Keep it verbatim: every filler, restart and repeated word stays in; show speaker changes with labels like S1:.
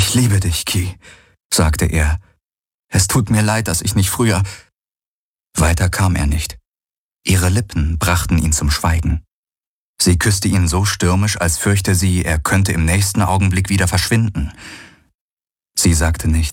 S1: »Ich liebe dich, Key«, sagte er. »Es tut mir leid, dass ich nicht früher...« Weiter kam er nicht. Ihre Lippen brachten ihn zum Schweigen. Sie küsste ihn so stürmisch, als fürchte sie, er könnte im nächsten Augenblick wieder verschwinden. Sie sagte nichts.